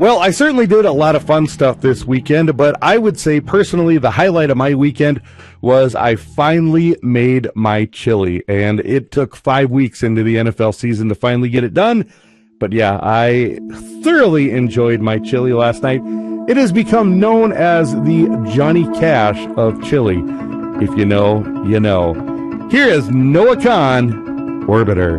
Well, I certainly did a lot of fun stuff this weekend, but I would say personally the highlight of my weekend was I finally made my chili, and it took 5 weeks into the NFL season to finally get it done. But yeah, I thoroughly enjoyed my chili last night. It has become known as the Johnny Cash of chili. If you know, you know. Here is Noah Khan, Orbiter.